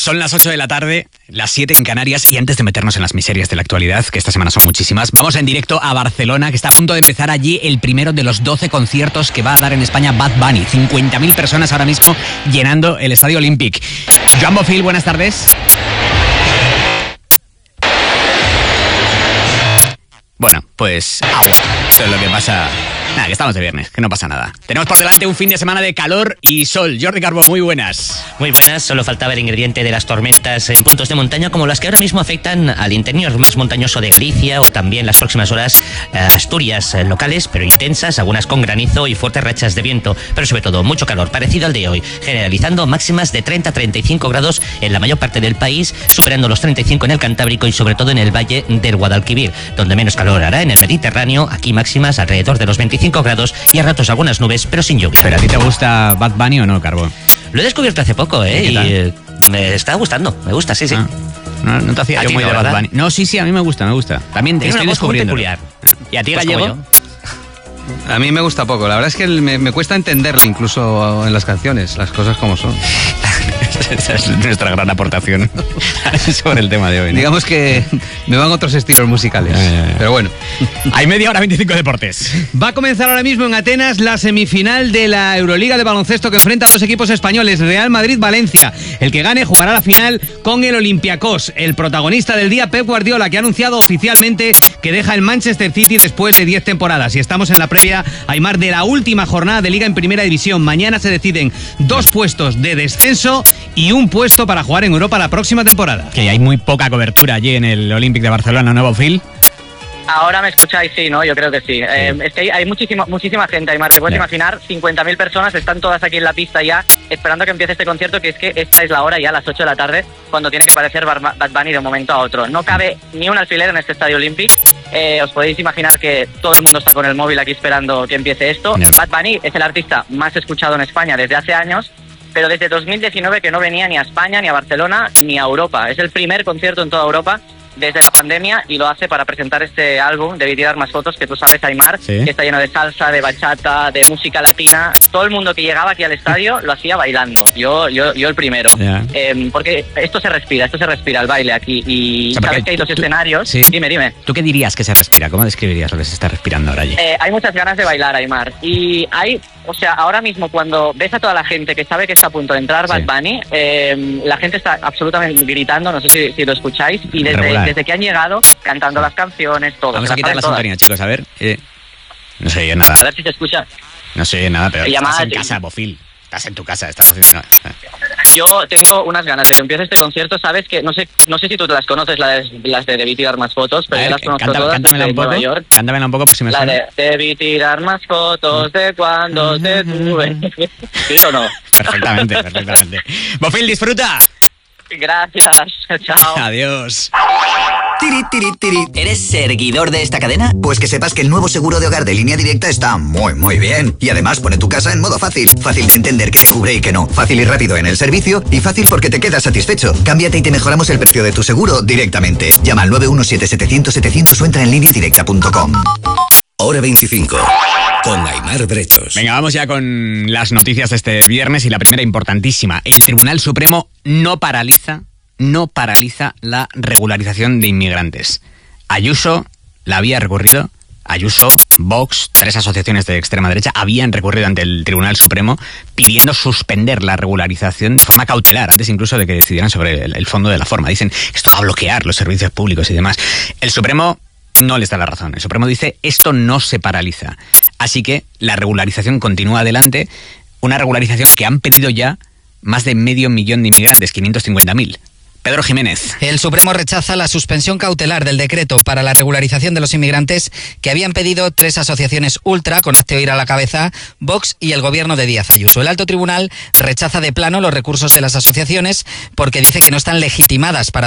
Son las 8 de la tarde, las 7 en Canarias, y antes de meternos en las miserias de la actualidad, que esta semana son muchísimas, vamos en directo a Barcelona, que está a punto de empezar allí el primero de los 12 conciertos que va a dar en España Bad Bunny. 50.000 personas ahora mismo llenando el Estadio Olímpic. Joan Bofil, buenas tardes. Bueno, pues agua. Eso es lo que pasa. Nada, que estamos de viernes, que no pasa nada. Tenemos por delante un fin de semana de calor y sol. Jordi Carbó, muy buenas. Muy buenas, solo faltaba el ingrediente de las tormentas en puntos de montaña como las que ahora mismo afectan al interior más montañoso de Galicia, o también las próximas horas Asturias, locales pero intensas, algunas con granizo y fuertes rachas de viento, pero sobre todo mucho calor, parecido al de hoy, generalizando máximas de 30-35 grados en la mayor parte del país, superando los 35 en el Cantábrico y sobre todo en el valle del Guadalquivir, donde menos calor hará en el Mediterráneo, aquí máximas alrededor de los 25 grados y a ratos algunas nubes, pero sin lluvia. ¿Pero a ti te gusta Bad Bunny o no, Carbó? Lo he descubierto hace poco, y me está gustando, me gusta, sí. No te hacía yo muy de Bad Bunny. No, sí, a mí me gusta. También te estoy descubriendo. Peculiar. ¿Y a ti, Gallego? A mí me gusta poco, la verdad es que me cuesta entenderle incluso en las canciones, las cosas como son. Esa es nuestra gran aportación sobre el tema de hoy, ¿no? Digamos que me van otros estilos musicales, pero bueno. Hay media hora 25 deportes. Va a comenzar ahora mismo en Atenas la semifinal de la Euroliga de baloncesto que enfrenta a dos equipos españoles, Real Madrid-Valencia. El que gane jugará la final con el Olympiacos. El protagonista del día, Pep Guardiola, que ha anunciado oficialmente que deja el Manchester City después de 10 temporadas. Y estamos en la previa, Aimar, de la última jornada de Liga en Primera División. Mañana se deciden 2 puestos de descenso y un puesto para jugar en Europa la próxima temporada. Que hay muy poca cobertura allí en el Olímpic de Barcelona, ¿no, Bofil? Ahora me escucháis, sí, ¿no? Yo creo que sí. Es que hay muchísima gente, Aimar. Te puedes imaginar, 50.000 personas están todas aquí en la pista ya, esperando que empiece este concierto, que es que esta es la hora ya, a las 8 de la tarde, cuando tiene que aparecer Bad Bunny de un momento a otro. No cabe ni un alfiler en este Estadio Olímpic. Os podéis imaginar que todo el mundo está con el móvil aquí esperando que empiece esto. Yeah. Bad Bunny es el artista más escuchado en España desde hace años, pero desde 2019 que no venía ni a España, ni a Barcelona, ni a Europa. Es el primer concierto en toda Europa desde la pandemia, y lo hace para presentar este álbum, Debí tirar más fotos, que tú sabes, Aimar, sí, que está lleno de salsa, de bachata, de música latina. Todo el mundo que llegaba aquí al estadio lo hacía bailando. Yo el primero. Yeah. Porque esto se respira el baile aquí. Y o sea, sabes que hay dos escenarios. Sí. Dime. ¿Tú qué dirías que se respira? ¿Cómo describirías lo que se está respirando ahora allí? Hay muchas ganas de bailar, Aimar. Y ahora mismo cuando ves a toda la gente que sabe que está a punto de entrar Bad Bunny, la gente está absolutamente gritando, no sé si lo escucháis, y desde que han llegado, cantando las canciones, todo. Vamos a quitar la sintonía, chicos, a ver. No se oye nada. A ver si se escucha. No se oye nada, pero estás en casa, Bofil. Estás en tu casa, estás haciendo... Yo tengo unas ganas de que empiece este concierto, sabes que no sé si tú te las conoces, las de Debí tirar más fotos, pero yo las conozco todas. Cántamela un poco. Nueva York. Cántamela un poco por si me suena. La de Debí tirar más fotos de cuando te tuve. ¿Sí o no? Perfectamente. Bofil, disfruta. Gracias, chao. Adiós. ¿Eres seguidor de esta cadena? Pues que sepas que el nuevo seguro de hogar de Línea Directa está muy bien. Y además pone tu casa en modo fácil. Fácil de entender qué te cubre y qué no. Fácil y rápido en el servicio. Y fácil porque te quedas satisfecho. Cámbiate y te mejoramos el precio de tu seguro directamente. Llama al 917-700-700 o entra en lineadirecta.com. Hora 25. Con Aimar Brechos. Venga, vamos ya con las noticias de este viernes, y la primera importantísima. El Tribunal Supremo no paraliza la regularización de inmigrantes. Ayuso la había recurrido. Ayuso, Vox, 3 asociaciones de extrema derecha habían recurrido ante el Tribunal Supremo pidiendo suspender la regularización de forma cautelar, antes incluso de que decidieran sobre el fondo de la forma. Dicen que esto va a bloquear los servicios públicos y demás. El Supremo no les da la razón. El Supremo dice esto no se paraliza. Así que la regularización continúa adelante. Una regularización que han pedido ya más de 500.000 de inmigrantes, 550.000. Pedro Jiménez. El Supremo rechaza la suspensión cautelar del decreto para la regularización de los inmigrantes que habían pedido 3 asociaciones ultra, con Hazte Oír a la cabeza, Vox y el gobierno de Díaz Ayuso. El alto tribunal rechaza de plano los recursos de las asociaciones porque dice que no están legitimadas para